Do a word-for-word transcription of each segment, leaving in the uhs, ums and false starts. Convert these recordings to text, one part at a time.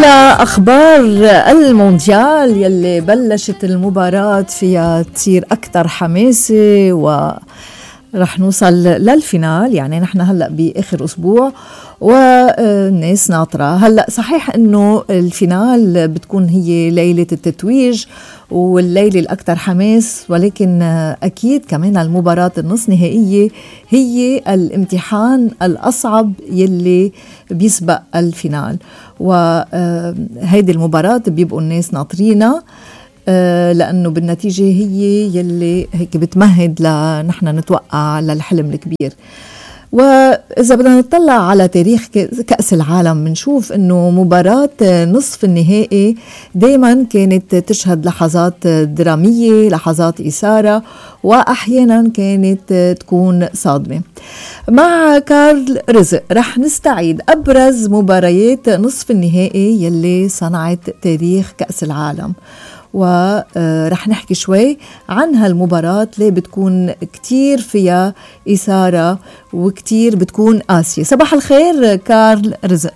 على أخبار المونديال يلي بلشت المباراة فيها تصير أكثر حماسة ورح نوصل للفينال. يعني نحن هلأ بآخر أسبوع والناس ناطرة. هلأ صحيح أنه الفينال بتكون هي ليلة التتويج والليلة الأكثر حماس، ولكن أكيد كمان المباراة النص نهائية هي الامتحان الأصعب يلي بيسبق الفينال، وهيدي المباراة بيبقوا الناس ناطرينا لأنه بالنتيجة هي يلي هيك بتمهد لنحن نتوقع للحلم الكبير. وإذا بدنا نطلع على تاريخ كأس العالم بنشوف إنه مباراة نصف النهائي دايما كانت تشهد لحظات درامية، لحظات إثارة، وأحيانا كانت تكون صادمة. مع كارل رزق رح نستعيد أبرز مباريات نصف النهائي يلي صنعت تاريخ كأس العالم، ورح نحكي شوي عن هالمباراة ليه بتكون كتير فيها إثارة وكتير بتكون قاسية. صباح الخير كارل رزق.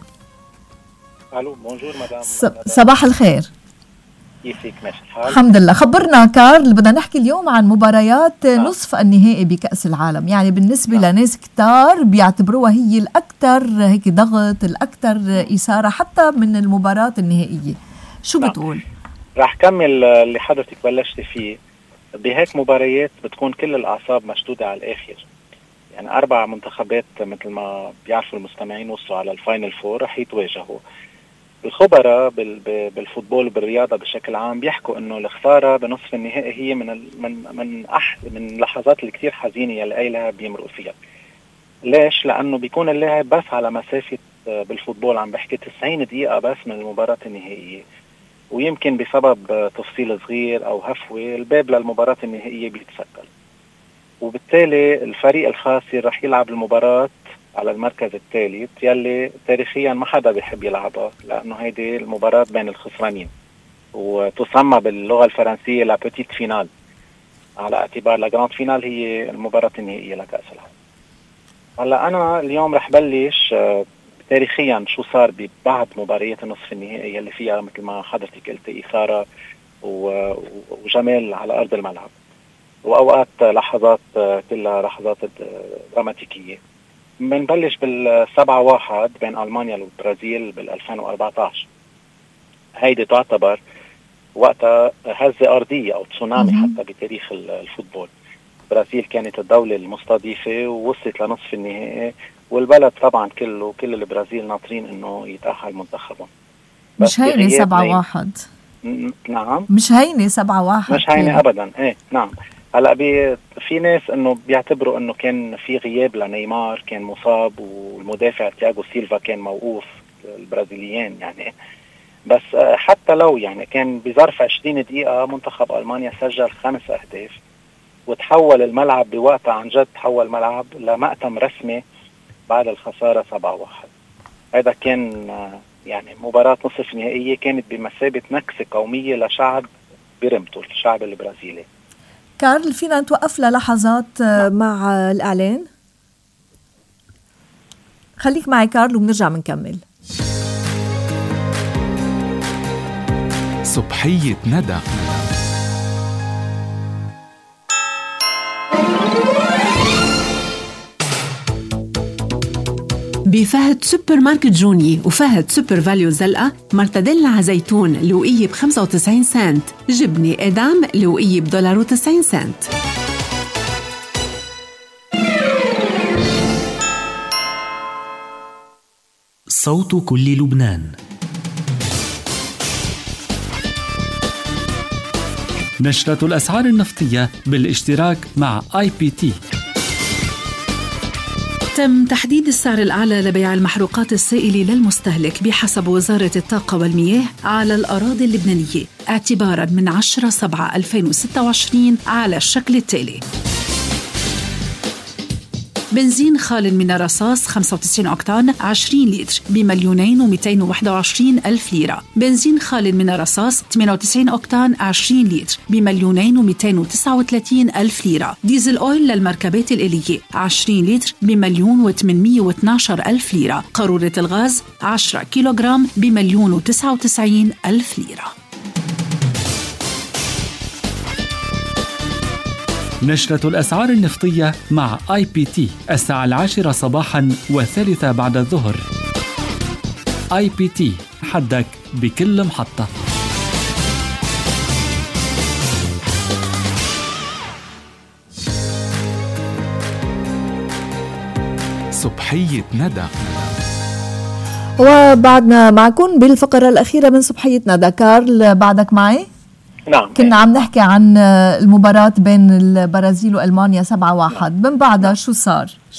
الو بونجور مدام. صباح الخير، كيفك؟ ماشي الحال الحمد لله. خبرنا كارل، بدنا نحكي اليوم عن مباريات آه. نصف النهائي بكأس العالم. يعني بالنسبة آه. لناس كتار بيعتبروها هي الأكثر هيك ضغط، الأكثر إثارة حتى من المباراة النهائية. شو آه. بتقول؟ راح كمل اللي حضرتك بلشت فيه. بهيك مباريات بتكون كل الأعصاب مشدودة على الآخر. يعني أربع منتخبات مثل ما بيعرفوا المستمعين وصلوا على الفاينل فور رح يتواجهوا. الخبراء بالفوتبول وبالرياضة بشكل عام بيحكوا إنه الخسارة بنصف النهائي هي من من من أح من اللحظات اللي كتير حزينة اللي أي لاعب بيمرق فيها. ليش؟ لأنه بيكون اللاعب بس على مسافة بالفوتبول عم بحكي تسعين دقيقة بس من المباراة النهائية، ويمكن بسبب تفصيل صغير أو هفوة الباب للمباراة النهائية بيتسكر، وبالتالي الفريق الخاسر رح يلعب المباراة على المركز الثالث يلي تاريخيا ما حدا بيحب يلعبها، لأنه هيدي المباراة بين الخسرانين وتسمى باللغة الفرنسية لا بوتيت فينال، على اعتبار لا جراند فينال هي المباراة النهائية لكأس العالم. هلا أنا اليوم رح بلش تاريخيا شو صار ببعض مباريات النصف النهائي اللي فيها مثل ما حضرتك قلت إثارة وجمال على أرض الملعب، وأوقات لحظات كلها لحظات دراماتيكية. بنبلش بالسبعة واحد بين ألمانيا والبرازيل بالألفين وأربعة عشر. هيدي تعتبر وقتها هزة أرضية أو تسونامي حتى بتاريخ الفوتبول. البرازيل كانت الدولة المستضيفة ووصلت لنصف النهائي، والبلد طبعا كله كل البرازيل ناطرين انه يتأهل منتخبهم. مش هينة سبعة واحد. نعم مش هينة سبعة واحد، مش هينة ابدا. ايه نعم. هلا بي في ناس انه بيعتبروا انه كان في غياب لنيمار، كان مصاب، والمدافع تياغو سيلفا كان موقوف، البرازيليين يعني. بس حتى لو يعني كان بظرف عشرين دقيقة منتخب ألمانيا سجل خمس أهداف، وتحول الملعب بوقتها عن جد تحول ملعب لمأتم رسمي بعد الخسارة سبعة واحد. هذا كان يعني مباراة نصف نهائية كانت بمثابة نكسة قومية لشعب برمته، الشعب البرازيلي. كارل، فينا نتوقف للحظات مع الإعلان؟ خليك معي كارل وبنرجع منكمل. صبحية ندى. بفهد سوبر ماركت جوني وفهد سوبر فاليو زلقة مرتديلا زيتون لوقية بخمسة وتسعين سنت، جبنة إدام لوقية بدولار وتسعين سنت. صوت كل لبنان. نشرة الأسعار النفطية بالاشتراك مع آي بي تي. تم تحديد السعر الأعلى لبيع المحروقات السائلة للمستهلك بحسب وزارة الطاقة والمياه على الأراضي اللبنانية اعتباراً من عشرة سبعة ألفين وستة وعشرين على الشكل التالي: بنزين خال من الرصاص خمسة وتسعين أوكتان عشرين لتر بمليونين ومئتين وواحد وعشرين ألف ليرة. بنزين خال من الرصاص ثمانية وتسعين أوكتان عشرين لتر بمليونين ومئتين وتسعة وثلاثين ألف ليرة. ديزل أويل للمركبات الآلية عشرين لتر بمليون وثمانمئة واثني عشر ألف ليرة. قارورة الغاز عشرة كيلوغرام بمليون وتسعة وتسعين ألف ليرة. نشرة الأسعار النفطية مع آي بي تي الساعة العاشرة صباحاً والثالثة بعد الظهر. آي بي تي، حدك بكل محطة. صبحية ندى. وبعدنا معكم بالفقرة الأخيرة من صبحية ندى. كارل، بعدك معي؟ نعم. كنا عم نحكي عن المباراة بين البرازيل وألمانيا سبعة واحد، من بعدها شو صار؟